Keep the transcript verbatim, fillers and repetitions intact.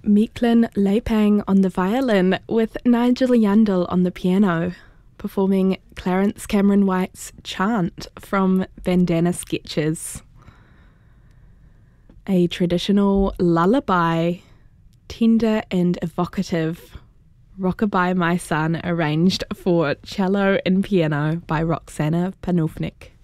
Micklin Lepang on the violin with Nigel Yandel on the piano, performing Clarence Cameron White's Chant from Bandana Sketches. A traditional lullaby, tender and evocative, Rockabye My Son, arranged for cello and piano by Roxana Panufnik.